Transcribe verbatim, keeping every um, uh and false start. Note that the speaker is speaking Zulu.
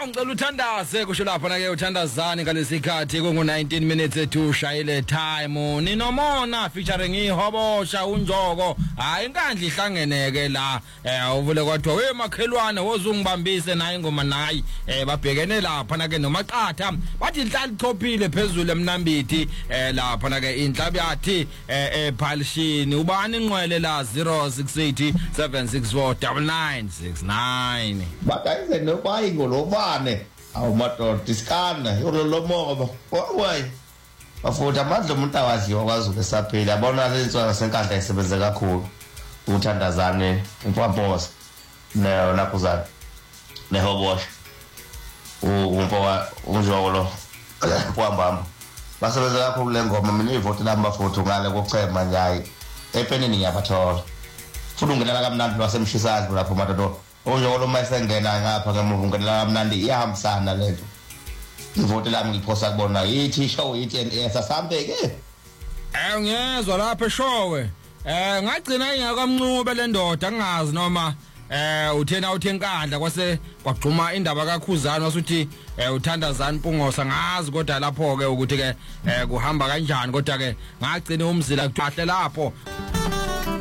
ngicela uthandaze kusho lapha na ke uthandazani ngalesikhathi kungu nineteen minutes to shayile time ninomona featuring ihobosha unjoko hayi inkandla ihlangeneke la eh uvule kwathiwa we makhelwane wozungibambise naye ingoma nayi eh babhekene lapha na ke nomaqatha bathi inhlali chophile phezulu emnambithi eh lapha na ke inhlabi yathi eh ePhalishini ubani inqwele la zero six eight seven six four nine nine six nine bakayize nobayi ngolobane awumadoda isikana yololomoba way bafuthi amandla umuntu awadliwa kwaZulu esaphila yabona lenswa senkandla isebenze kakhulu uthandazane impamposa ne nakuzana nehobosha umfowa unjolo kwambamba basebenza kakhulu lengoma mina ivote lami bafuthi ngale kochema njayi epenini ngiyaphathola futhi ungenela kamnandi wasemshisazi lapho madodo unjolo mayisengena ngapha ngemuva ungenela kamnandi iyahambisana lento ivote lami ngiphosa kubona yithi show yithi and sasambe ke eh ngiyezwa lapha eshowe eh ngagcina ingakamncube le ndoda angazi noma eh uthena uthenkandla kwase kwagcuma indaba kaKhuzani wasuthi eh uthandazani Mpungosa ngazi kodwa lapho ke ukuthi ke eh kuhamba kanjani kodwa ke ngagcina umzila kahle lapho.